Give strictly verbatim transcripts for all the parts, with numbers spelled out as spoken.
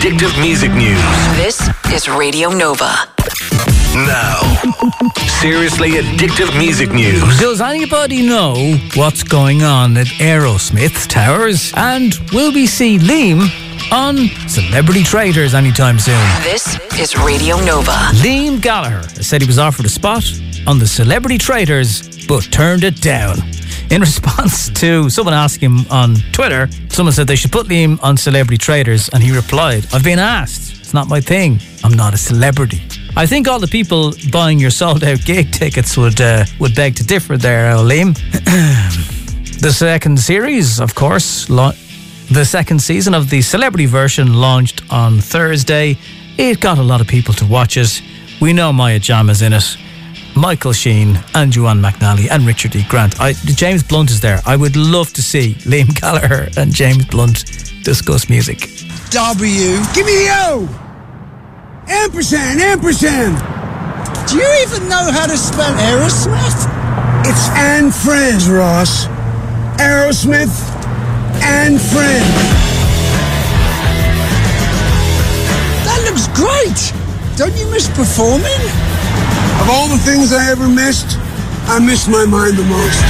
addictive music news. This is Radio Nova. Now, seriously addictive music news. Does anybody know what's going on at Aerosmith Towers? And will we see Liam on Celebrity Traitors anytime soon? This is Radio Nova. Liam Gallagher said he was offered a spot on the Celebrity Traitors, but turned it down. In response to someone asking him on Twitter, someone said they should put Liam on Celebrity Traitors, and he replied, "I've been asked. It's not my thing. I'm not a celebrity." I think all the people buying your sold-out gig tickets would uh, would beg to differ there, uh, Liam. The second series, of course, lo- the second season of the celebrity version launched on Thursday. It got a lot of people to watch it. We know Maya Jama's in it, Michael Sheen and Joanne McNally and Richard E. Grant. I, James Blunt is there. I would love to see Liam Gallagher and James Blunt discuss music. W. Give me the O! Ampersand, ampersand! Do you even know how to spell Aerosmith? It's and friends, Ross. Aerosmith and friends. That looks great! Don't you miss performing? Of all the things I ever missed, I miss my mind the most.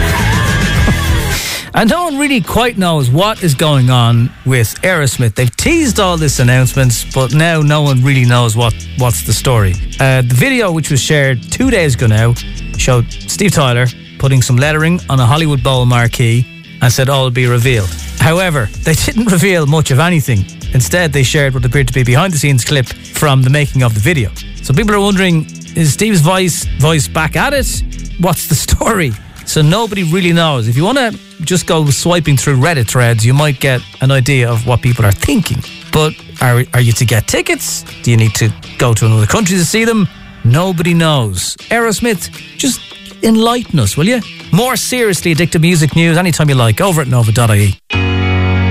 And no one really quite knows what is going on with Aerosmith. They've teased all this announcements, but now no one really knows what, what's the story. Uh, the video, which was shared two days ago now, showed Steve Tyler putting some lettering on a Hollywood Bowl marquee and said all will be revealed. However, they didn't reveal much of anything. Instead, they shared what appeared to be a behind-the-scenes clip from the making of the video. So people are wondering, is Steve's voice, voice back at it? What's the story? So nobody really knows. If you want to just go swiping through Reddit threads, you might get an idea of what people are thinking. But are, are you to get tickets? Do you need to go to another country to see them? Nobody knows. Aerosmith, just enlighten us, will you? More seriously addictive music news anytime you like over at nova dot I E.